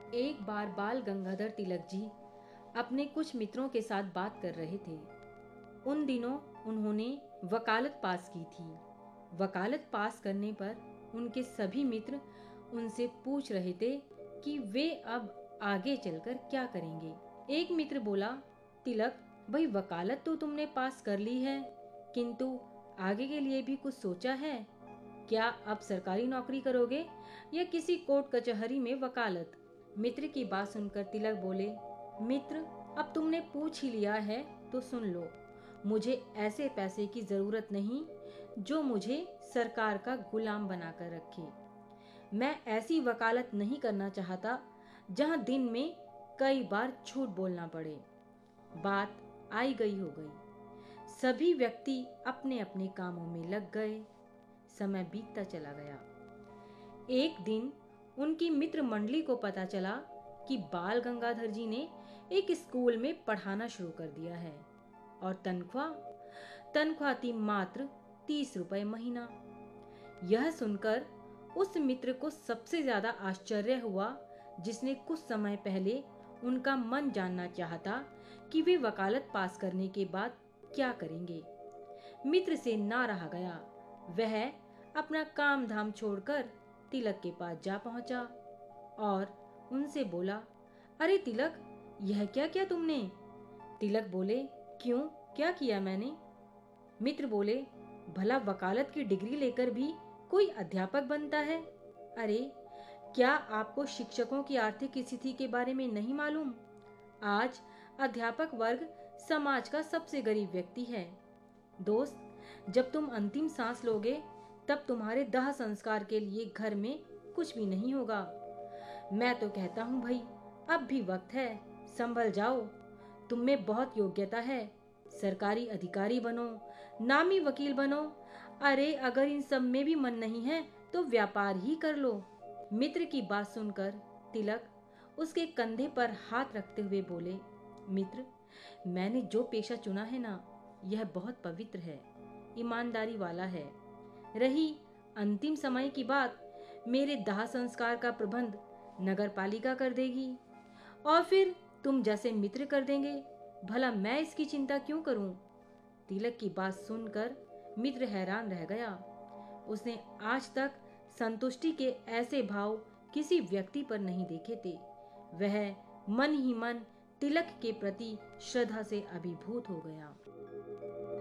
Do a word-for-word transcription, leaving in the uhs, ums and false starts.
एक बार बाल गंगाधर तिलक जी अपने कुछ मित्रों के साथ बात कर रहे थे। उन दिनों उन्होंने वकालत पास की थी। वकालत पास करने पर उनके सभी मित्र उनसे पूछ रहे थे कि वे अब आगे चलकर क्या करेंगे। एक मित्र बोला, तिलक भाई, वकालत तो तुमने पास कर ली है, किंतु आगे के लिए भी कुछ सोचा है? क्या अब सरकारी नौकरी करोगे या किसी कोर्ट कचहरी में वकालत? मित्र की बात सुनकर तिलक बोले, मित्र, अब तुमने पूछ ही लिया है तो सुन लो। मुझे ऐसे पैसे की जरूरत नहीं जो मुझे सरकार का गुलाम बनाकर रखे। मैं ऐसी वकालत नहीं करना चाहता जहां दिन में कई बार झूठ बोलना पड़े। बात आई गई हो गई। सभी व्यक्ति अपने अपने कामों में लग गए। समय बीतता चला गया। एक दिन उनकी मित्र मंडली को पता चला कि बाल गंगाधर जी ने एक स्कूल में पढ़ाना शुरू कर दिया है और तनख्वाह तनख्वाह थी मात्र तीस रुपए महीना। यह सुनकर उस मित्र को सबसे ज्यादा आश्चर्य हुआ, जिसने कुछ समय पहले उनका मन जानना चाहता कि वे वकालत पास करने के बाद क्या करेंगे। मित्र से ना रहा गया। वह अपना काम धाम छोड़कर तिलक के पास जा पहुंचा और उनसे बोला, अरे तिलक, यह क्या किया तुमने? तिलक बोले, क्यों, क्या किया मैंने? मित्र बोले, भला वकालत की डिग्री लेकर भी कोई अध्यापक बनता है? अरे, क्या आपको शिक्षकों की आर्थिक स्थिति के बारे में नहीं मालूम? आज अध्यापक वर्ग समाज का सबसे गरीब व्यक्ति है। दोस्त, जब तुम अंतिम सांस लोगे तब तुम्हारे दाह संस्कार के लिए घर में कुछ भी नहीं होगा। मैं तो कहता हूँ भाई, अब भी वक्त है, संभल जाओ। तुम में बहुत योग्यता है। सरकारी अधिकारी बनो, नामी वकील बनो। अरे, अगर इन सब में भी मन नहीं है तो व्यापार ही कर लो। मित्र की बात सुनकर तिलक उसके कंधे पर हाथ रखते हुए बोले, मित्र, मैंने जो पेशा चुना है ना, यह बहुत पवित्र है, ईमानदारी वाला है। रही अंतिम समय की बात, मेरे दाह संस्कार का प्रबंध नगर पालिका कर देगी और फिर तुम जैसे मित्र कर देंगे। भला मैं इसकी चिंता क्यों करूं? तिलक की बात सुनकर मित्र हैरान रह गया। उसने आज तक संतुष्टि के ऐसे भाव किसी व्यक्ति पर नहीं देखे थे। वह मन ही मन तिलक के प्रति श्रद्धा से अभिभूत हो गया।